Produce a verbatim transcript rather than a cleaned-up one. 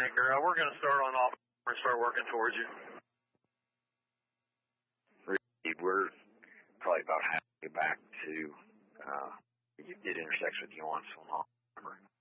Anchor. Uh, we're going to start on off and start working towards you. Reed, we're probably about halfway back to, uh, you did intersect with Johnson on